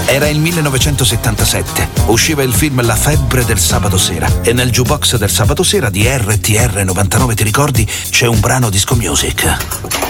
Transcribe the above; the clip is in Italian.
Era il 1977, usciva il film La febbre del sabato sera e nel jukebox del sabato sera di RTR 99, ti ricordi, c'è un brano disco music.